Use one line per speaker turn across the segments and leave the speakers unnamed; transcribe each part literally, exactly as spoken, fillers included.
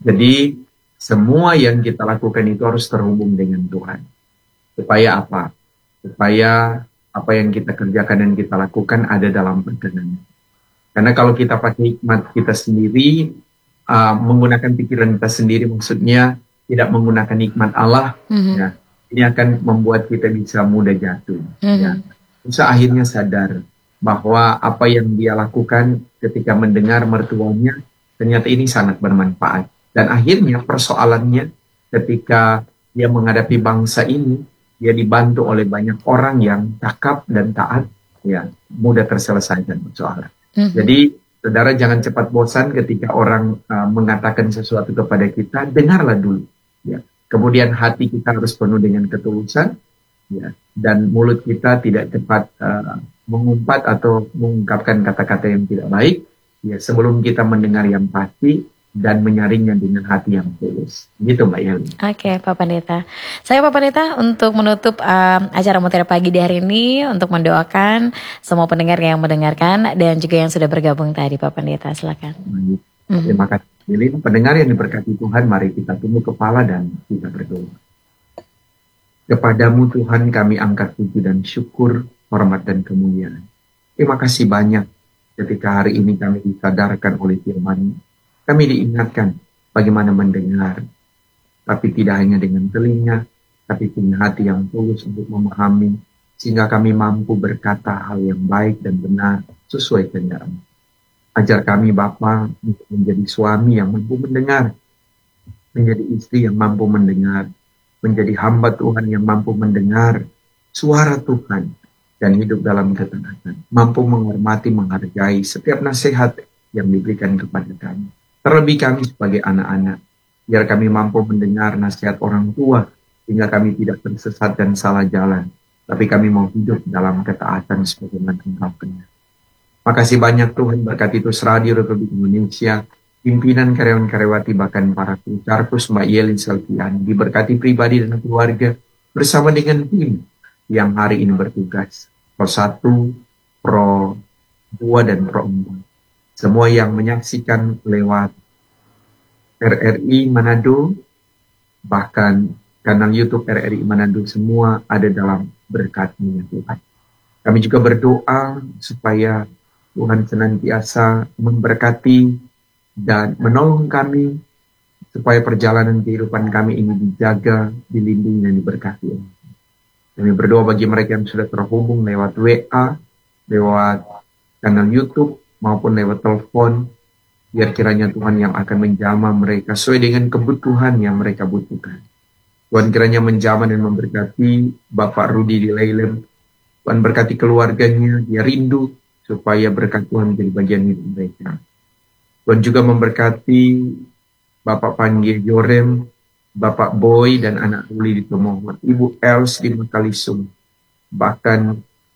Jadi semua yang kita lakukan itu harus terhubung dengan Tuhan. Supaya apa? Supaya apa yang kita kerjakan dan kita lakukan ada dalam perkenan. Karena kalau kita pakai hikmat kita sendiri, uh, menggunakan pikiran kita sendiri, maksudnya tidak menggunakan hikmat Allah,
Mhm.
ya, ini akan membuat kita bisa mudah jatuh.
Mhm.
Ya. Terus akhirnya sadar bahwa apa yang dia lakukan ketika mendengar mertuanya ternyata ini sangat bermanfaat. Dan akhirnya persoalannya ketika dia menghadapi bangsa ini, dia dibantu oleh banyak orang yang cakap dan taat, ya mudah terselesaikan persoalan.
Mhm.
Jadi saudara jangan cepat bosan ketika orang uh, mengatakan sesuatu kepada kita, dengarlah dulu. Ya. Kemudian hati kita harus penuh dengan ketulusan, ya, dan mulut kita tidak cepat uh, mengumpat atau mengungkapkan kata-kata yang tidak baik, ya, sebelum kita mendengar yang pasti dan menyaringnya dengan hati yang tulus. Gitu Mbak Yeli.
Oke, Pak Pendeta. Saya Pak Pendeta untuk menutup um, acara Mutiara Pagi di hari ini, untuk mendoakan semua pendengar yang mendengarkan dan juga yang sudah bergabung tadi, Pak Pendeta. Silakan.
Baik.
Mhm.
Terima kasih. Yeli. Pendengar yang diberkati Tuhan, mari kita tunduk kepala dan kita berdoa. Kepadamu Tuhan kami angkat puji dan syukur, hormat dan kemuliaan. Terima kasih banyak ketika hari ini kami disadarkan oleh firman. Kami diingatkan bagaimana mendengar, tapi tidak hanya dengan telinga, tapi punya hati yang tulus untuk memahami, sehingga kami mampu berkata hal yang baik dan benar sesuai kehendak-Mu. Ajar kami Bapa untuk menjadi suami yang mampu mendengar, menjadi istri yang mampu mendengar, menjadi hamba Tuhan yang mampu mendengar suara Tuhan dan hidup dalam ketaatan, mampu menghormati, menghargai setiap nasihat yang diberikan kepada kami. Terlebih kami sebagai anak-anak, biar kami mampu mendengar nasihat orang tua, sehingga kami tidak tersesat dan salah jalan, tapi kami mau hidup dalam ketaatan sebagaimana Engkau kehendak. Makasih banyak Tuhan, berkati Terus Radio Republik Indonesia, pimpinan karyawan-karyawati, bahkan para kru Carpus, Mbak Yelin Selvian, diberkati pribadi dan keluarga, bersama dengan tim yang hari ini bertugas, Pro satu, Pro dua, dan Pro empat. Semua yang menyaksikan lewat R R I Manado, bahkan kanal YouTube R R I Manado, semua ada dalam berkat-Mu Tuhan. Kami juga berdoa supaya Tuhan senantiasa memberkati dan menolong kami, supaya perjalanan kehidupan kami ini dijaga, dilindungi, dan diberkati. Kami berdoa bagi mereka yang sudah terhubung lewat W A, lewat kanal YouTube, maupun lewat telepon, biar kiranya Tuhan yang akan menjamah mereka sesuai dengan kebutuhan yang mereka butuhkan. Tuhan kiranya menjamah dan memberkati Bapak Rudi di Leilem. Tuhan berkati keluarganya, dia rindu supaya berkat Tuhan menjadi bagian hidup mereka. Tuhan juga memberkati Bapak Panggil Yorem, Bapak Boy dan anak Ruli di Tomohon, Ibu Els di Makalisum, bahkan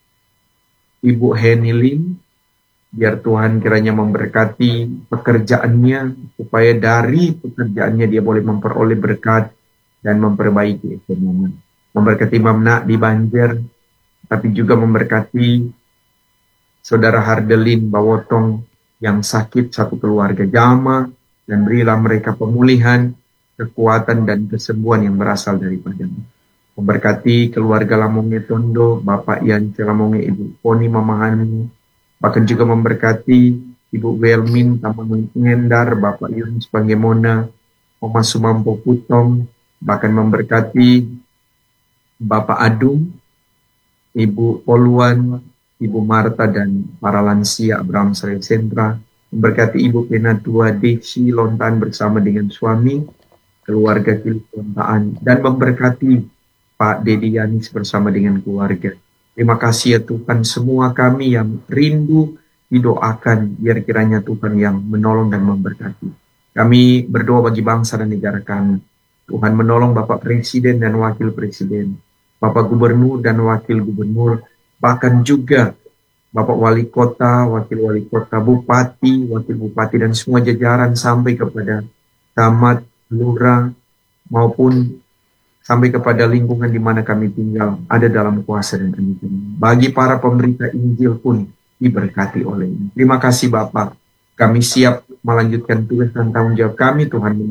Ibu Heni Lim. Biar Tuhan kiranya memberkati pekerjaannya, supaya dari pekerjaannya dia boleh memperoleh berkat dan memperbaiki ekonomi. Memberkati Mamna di Banjar, tapi juga memberkati Saudara Hardelin Bawotong yang sakit satu keluarga, jama, dan berilah mereka pemulihan, kekuatan, dan kesembuhan yang berasal daripada-Mu. Memberkati keluarga Lamonge Tondo, Bapak Ian Celamonge, Ibu Poni Mamahani, bahkan juga memberkati Ibu Welmin Taman Ngendar, Bapak Yunus Pangemona, Oma Sumampo Putong, bahkan memberkati Bapak Adung, Ibu Poluan, Ibu Marta, dan para lansia Abraham Sri Sentra, memberkati Ibu Penatua Desi Lontaan bersama dengan suami, keluarga Kilik Lontaan, dan memberkati Pak Dedi Yanis bersama dengan keluarga. Terima kasih ya Tuhan, semua kami yang rindu didoakan, biar kiranya Tuhan yang menolong dan memberkati. Kami berdoa bagi bangsa dan negara kami. Tuhan menolong Bapak Presiden dan Wakil Presiden, Bapak Gubernur dan Wakil Gubernur, bahkan juga Bapak Wali Kota, Wakil Wali Kota, Bupati, Wakil Bupati, dan semua jajaran sampai kepada camat, lurah, maupun sampai kepada lingkungan di mana kami tinggal, ada dalam kuasa dan anugerah. Bagi para pemberita Injil pun diberkati oleh-Mu. Terima kasih Bapak. Kami siap melanjutkan tugas dan tanggung jawab kami, Tuhan.